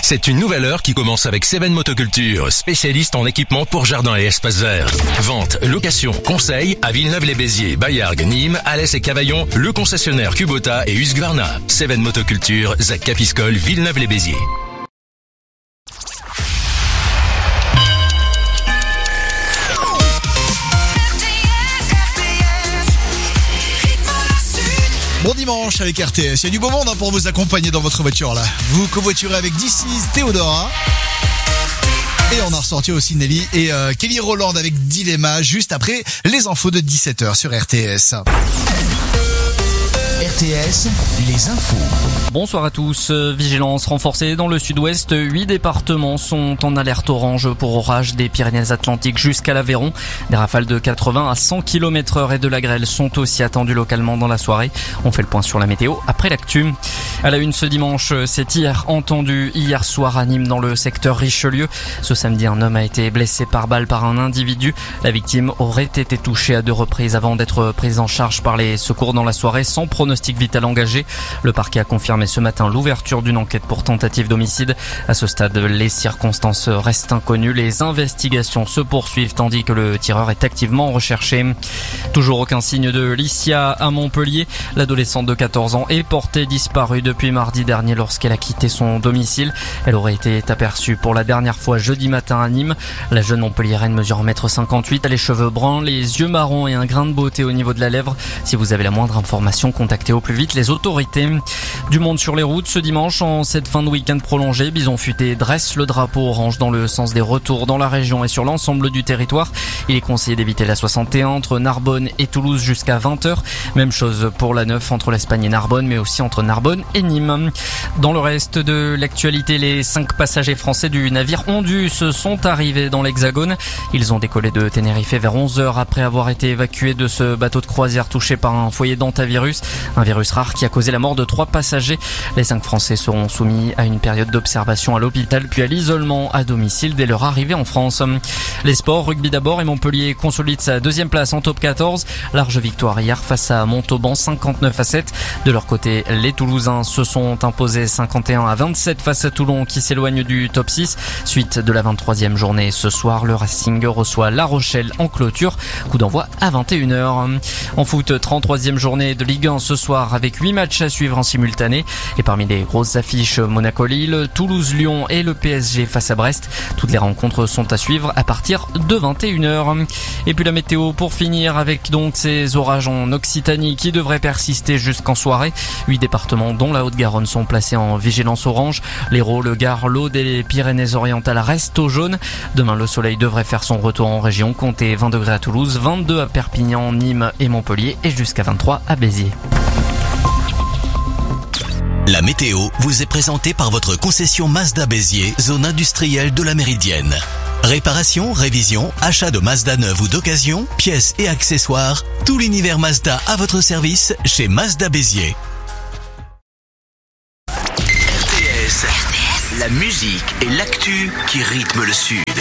C'est une nouvelle heure qui commence avec Seven Motoculture, spécialiste en équipement pour jardin et espaces verts. Vente, location, conseil à Villeneuve-les-Béziers, Bayargues, Nîmes, Alès et Cavaillon, le concessionnaire Kubota et Husqvarna. Seven Motoculture, Zac Capiscol, Villeneuve-les-Béziers. Bon dimanche avec RTS, il y a du beau monde pour vous accompagner dans votre voiture là. Vous covoiturez avec This Is Theodora. Et on a ressorti aussi Nelly et Kelly Rowland avec Dilemma juste après les infos de 17h sur RTS. RTS, les infos. Bonsoir à tous. Vigilance renforcée dans le sud-ouest. 8 départements sont en alerte orange pour orage des Pyrénées-Atlantiques jusqu'à l'Aveyron. Des rafales de 80 à 100 km/h et de la grêle sont aussi attendues localement dans la soirée. On fait le point sur la météo après l'actu. À la une ce dimanche, c'est entendu hier soir à Nîmes dans le secteur Richelieu. Ce samedi, un homme a été blessé par balle par un individu. La victime aurait été touchée à 2 reprises avant d'être prise en charge par les secours dans la soirée sans pronostic vital engagé. Le parquet a confirmé ce matin l'ouverture d'une enquête pour tentative d'homicide. À ce stade, les circonstances restent inconnues. Les investigations se poursuivent tandis que le tireur est activement recherché. Toujours aucun signe de Licia à Montpellier. L'adolescente de 14 ans est portée disparue depuis mardi dernier lorsqu'elle a quitté son domicile. Elle aurait été aperçue pour la dernière fois jeudi matin à Nîmes. La jeune Montpelliéraine mesure 1m58, a les cheveux bruns, les yeux marrons et un grain de beauté au niveau de la lèvre. Si vous avez la moindre information, contactez au plus vite les autorités. Du monde sur les routes ce dimanche en cette fin de week-end prolongée. Bison Futé dresse le drapeau orange dans le sens des retours dans la région et sur l'ensemble du territoire. Il est conseillé d'éviter la 61 entre Narbonne et Toulouse jusqu'à 20h. Même chose pour la 9 entre l'Espagne et Narbonne, mais aussi entre Narbonne et Nîmes. Dans le reste de l'actualité, les 5 passagers français du navire Ondus sont arrivés dans l'Hexagone. Ils ont décollé de Tenerife vers 11h après avoir été évacués de ce bateau de croisière touché par un foyer d'hantavirus. Un virus rare qui a causé la mort de 3 passagers. Les 5 Français seront soumis à une période d'observation à l'hôpital puis à l'isolement à domicile dès leur arrivée en France. Les sports, rugby d'abord, et Montpellier consolide sa 2e place en top 14. Large victoire hier face à Montauban 59-7. De leur côté, les Toulousains se sont imposés 51-27 face à Toulon qui s'éloigne du top 6. Suite de la 23e journée ce soir, le Racing reçoit La Rochelle en clôture. Coup d'envoi à 21h. En foot, 33e journée de Ligue 1 ce soir avec 8 matchs à suivre en simultané. Et parmi les grosses affiches, Monaco-Lille, Toulouse-Lyon et le PSG face à Brest. Toutes les rencontres sont à suivre à partir de 21h. Et puis la météo pour finir avec donc ces orages en Occitanie qui devraient persister jusqu'en soirée. 8 départements dont la Haute-Garonne sont placés en vigilance orange. L'Hérault, le Gard, l'Aude et les Pyrénées-Orientales restent au jaune. Demain, le soleil devrait faire son retour en région. Comptez 20 degrés à Toulouse, 22 à Perpignan, Nîmes et Montpellier et jusqu'à 23 à Béziers. La météo vous est présentée par votre concession Mazda Béziers, zone industrielle de la Méridienne. Réparation, révision, achat de Mazda neuve ou d'occasion, pièces et accessoires, tout l'univers Mazda à votre service chez Mazda Béziers. RTS, la musique et l'actu qui rythment le Sud.